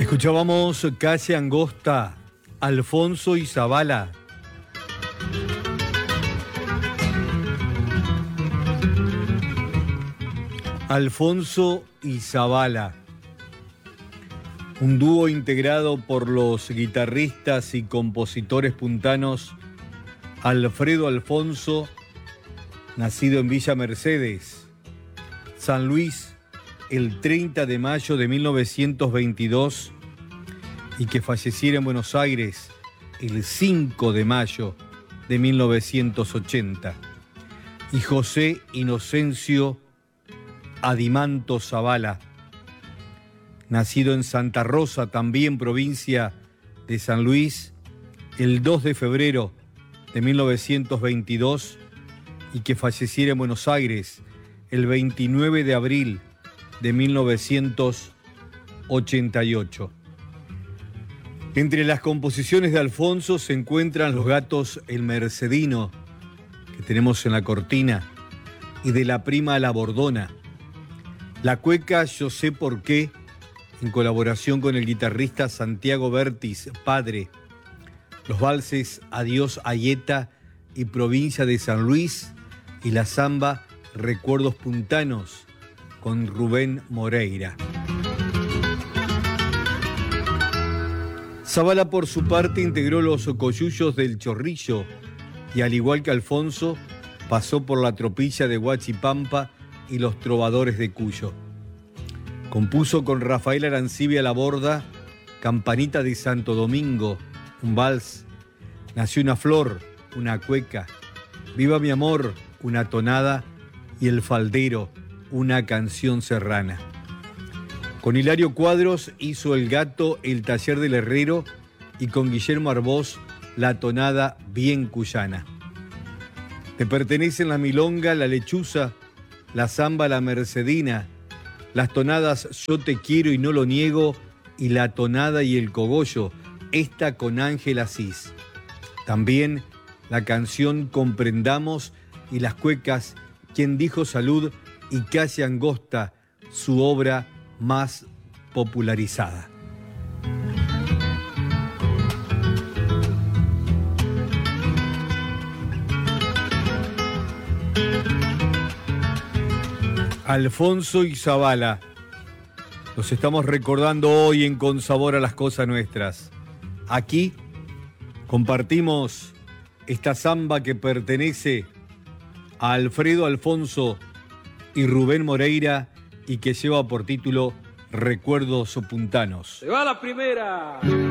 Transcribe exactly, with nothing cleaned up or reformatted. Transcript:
Escuchábamos Calle Angosta, Alfonso y Zabala. Alfonso y Zabala, un dúo integrado por los guitarristas y compositores puntanos Alfredo Alfonso, nacido en Villa Mercedes, San Luis, el treinta de mayo de mil novecientos veintidós, y que falleciera en Buenos Aires el cinco de mayo de mil novecientos ochenta, y José Inocencio Adimanto Zabala, nacido en Santa Rosa, también provincia de San Luis, el dos de febrero de mil novecientos veintidós, y que falleciera en Buenos Aires el veintinueve de abril de mil novecientos ochenta y ocho. Entre las composiciones de Alfonso se encuentran Los Gatos El Mercedino, que tenemos en la cortina, y De la Prima La Bordona. La cueca Yo sé por qué, en colaboración con el guitarrista Santiago Bertis, padre. Los valses Adiós Ayeta y Provincia de San Luis, y la samba Recuerdos Puntanos, con Rubén Moreira. Zabala, por su parte, integró los Coyullos del Chorrillo y, al igual que Alfonso, pasó por la Tropilla de Huachipampa y los Trovadores de Cuyo. Compuso con Rafael Arancibia La Borda Campanita de Santo Domingo, un vals, Nació una flor, una cueca, Viva mi amor, una tonada, y El Faldero, una canción serrana. Con Hilario Cuadros hizo El Gato, El Taller del Herrero, y con Guillermo Arbós la tonada Bien Cuyana. Te pertenecen la milonga, la lechuza, la zamba, la mercedina, las tonadas Yo te quiero y no lo niego, y la tonada y el cogollo, esta con Ángel Asís. También la canción Comprendamos y las cuecas Quien dijo salud y Calle Angosta, su obra más popularizada. Alfonso y Zabala, los estamos recordando hoy en Con Sabor a las Cosas Nuestras. Aquí compartimos esta samba que pertenece a Alfredo Alfonso y Rubén Moreira, y que lleva por título Recuerdos Puntanos. ¡Se va la primera!